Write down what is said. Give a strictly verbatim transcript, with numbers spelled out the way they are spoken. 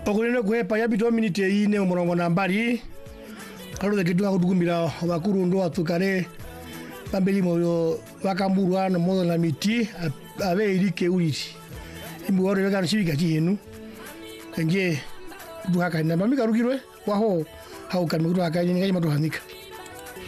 okulene kwepa yapita minute ine umurongo nambali kaluze kitu kudukumbira bakuru ndo atukare bambeli moyo bakamburwa no modo na miti abe irike uriti imbu wore beka nshibika kihenu kanje duhaka na mami karukirwe waho hauka mikutu hakanye ngaje matuhanika